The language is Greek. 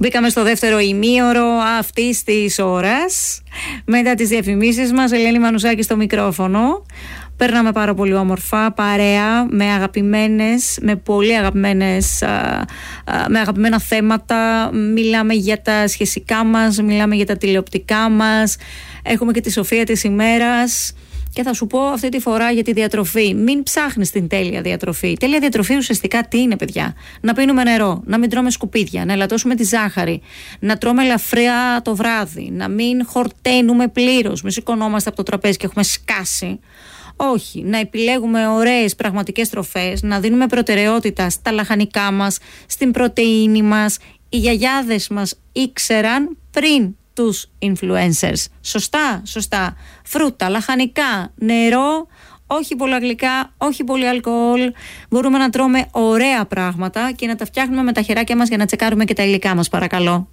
Μπήκαμε στο δεύτερο ημίωρο αυτής της ώρας. Μετά τις διαφημίσεις μας, Ελένη Μανουσάκη στο μικρόφωνο. Περνάμε πάρα πολύ όμορφα, παρέα, με πολύ αγαπημένα θέματα. Μιλάμε για τα σχεσικά μας, μιλάμε για τα τηλεοπτικά μας. Έχουμε και τη σοφία της ημέρας. Και θα σου πω αυτή τη φορά για τη διατροφή. Μην ψάχνεις την τέλεια διατροφή. Η τέλεια διατροφή ουσιαστικά τι είναι, παιδιά? Να πίνουμε νερό, να μην τρώμε σκουπίδια, να ελαττώσουμε τη ζάχαρη, να τρώμε ελαφριά το βράδυ, να μην χορταίνουμε πλήρως, μην σηκωνόμαστε από το τραπέζι και έχουμε σκάσει. Όχι, να επιλέγουμε ωραίες πραγματικές τροφές, να δίνουμε προτεραιότητα στα λαχανικά μας, στην πρωτεΐνη μας. Οι γιαγιάδες μας ήξεραν πριν τους influencers. Σωστά. Φρούτα, λαχανικά, νερό, όχι πολλά γλυκά, όχι πολύ αλκοόλ. Μπορούμε να τρώμε ωραία πράγματα και να τα φτιάχνουμε με τα χεράκια μας για να τσεκάρουμε και τα υλικά μας, παρακαλώ.